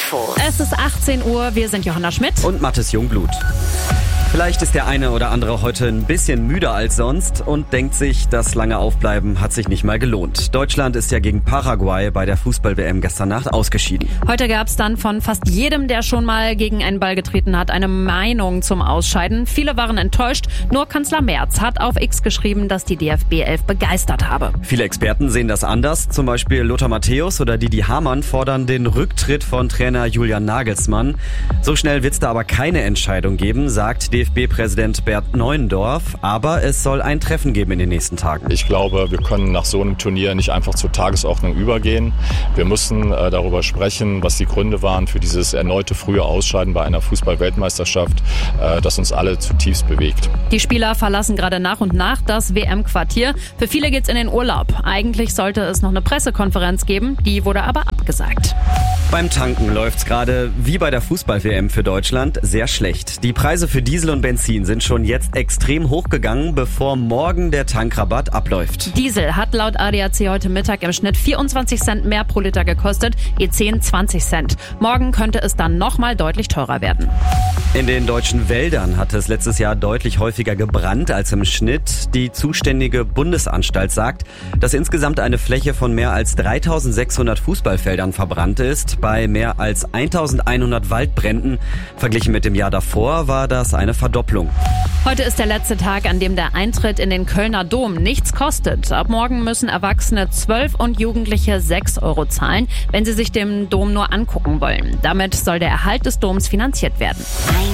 Info. Es ist 18 Uhr, wir sind Johanna Schmidt und Mathis Jungblut. Vielleicht ist der eine oder andere heute ein bisschen müder als sonst und denkt sich, das lange Aufbleiben hat sich nicht mal gelohnt. Deutschland ist ja gegen Paraguay bei der Fußball-WM gestern Nacht ausgeschieden. Heute gab es dann von fast jedem, der schon mal gegen einen Ball getreten hat, eine Meinung zum Ausscheiden. Viele waren enttäuscht, nur Kanzler Merz hat auf X geschrieben, dass die DFB 11 begeistert habe. Viele Experten sehen das anders. Zum Beispiel Lothar Matthäus oder Didi Hamann fordern den Rücktritt von Trainer Julian Nagelsmann. So schnell wird es da aber keine Entscheidung geben, sagt DFB-Präsident Bert Neuendorf, aber es soll ein Treffen geben in den nächsten Tagen. Ich glaube, wir können nach so einem Turnier nicht einfach zur Tagesordnung übergehen. Wir müssen darüber sprechen, was die Gründe waren für dieses erneute frühe Ausscheiden bei einer Fußball-Weltmeisterschaft, das uns alle zutiefst bewegt. Die Spieler verlassen gerade nach und nach das WM-Quartier. Für viele geht's in den Urlaub. Eigentlich sollte es noch eine Pressekonferenz geben, die wurde aber abgesagt. Beim Tanken läuft's gerade wie bei der Fußball-WM für Deutschland sehr schlecht. Die Preise für Diesel und Benzin sind schon jetzt extrem hochgegangen, bevor morgen der Tankrabatt abläuft. Diesel hat laut ADAC heute Mittag im Schnitt 24 Cent mehr pro Liter gekostet, E10 20 Cent. Morgen könnte es dann nochmal deutlich teurer werden. In den deutschen Wäldern hat es letztes Jahr deutlich häufiger gebrannt als im Schnitt. Die zuständige Bundesanstalt sagt, dass insgesamt eine Fläche von mehr als 3600 Fußballfeldern verbrannt ist. Bei mehr als 1100 Waldbränden. Verglichen mit dem Jahr davor war das eine Verdopplung. Heute ist der letzte Tag, an dem der Eintritt in den Kölner Dom nichts kostet. Ab morgen müssen Erwachsene 12 und Jugendliche 6 € zahlen, wenn sie sich den Dom nur angucken wollen. Damit soll der Erhalt des Doms finanziert werden.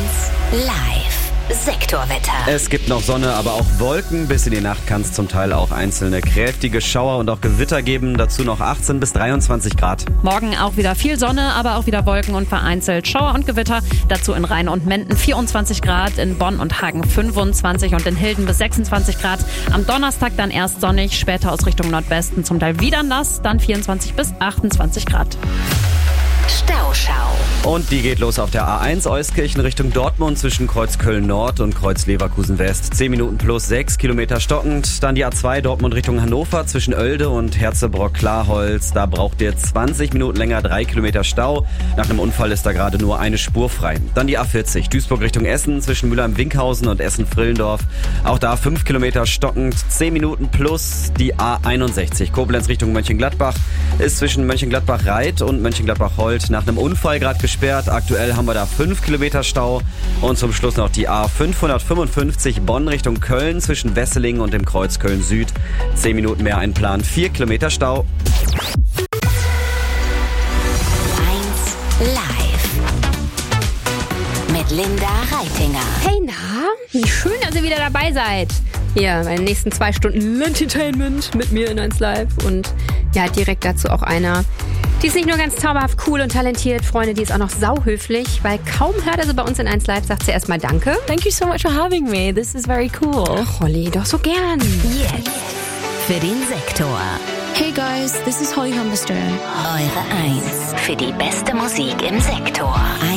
1 Live. Sektorwetter. Es gibt noch Sonne, aber auch Wolken. Bis in die Nacht kann es zum Teil auch einzelne kräftige Schauer und auch Gewitter geben. Dazu noch 18 bis 23 Grad. Morgen auch wieder viel Sonne, aber auch wieder Wolken und vereinzelt Schauer und Gewitter. Dazu in Rhein und Menden 24 Grad, in Bonn und Hagen 25 und in Hilden bis 26 Grad. Am Donnerstag dann erst sonnig, später aus Richtung Nordwesten zum Teil wieder nass, dann 24 bis 28 Grad. Stauschau. Und die geht los auf der A1 Euskirchen Richtung Dortmund zwischen Kreuz Köln-Nord und Kreuz Leverkusen-West. 10 Minuten plus 6 Kilometer stockend. Dann die A2 Dortmund Richtung Hannover zwischen Oelde und Herzebrock-Klarholz. Da braucht ihr 20 Minuten länger, 3 Kilometer Stau. Nach einem Unfall ist da gerade nur eine Spur frei. Dann die A40 Duisburg Richtung Essen zwischen Mülheim-Winkhausen und Essen-Frillendorf. Auch da 5 Kilometer stockend, 10 Minuten plus. Die A61 Koblenz Richtung Mönchengladbach ist zwischen Mönchengladbach-Reit und Mönchengladbach-Holt nach einem Unfall gerade gesperrt. Aktuell haben wir da 5 Kilometer Stau. Und zum Schluss noch die A555 Bonn Richtung Köln zwischen Wesseling und dem Kreuz Köln Süd. 10 Minuten mehr einplanen, 4 Kilometer Stau. 1 Live. Mit Linda Reitinger. Hey, na? Wie schön, dass ihr wieder dabei seid. Ja, meine nächsten 2 Stunden Entertainment mit mir in 1 Live. Und ja, direkt dazu auch einer. Die ist nicht nur ganz zauberhaft cool und talentiert, Freunde, die ist auch noch sauhöflich, weil kaum hört er sie bei uns in 1 Live, sagt sie erstmal Danke. Thank you so much for having me. This is very cool. Ach, Holly, doch so gern. Jetzt für den Sektor. Hey guys, this is Holly Humberstone. Eure 1 für die beste Musik im Sektor.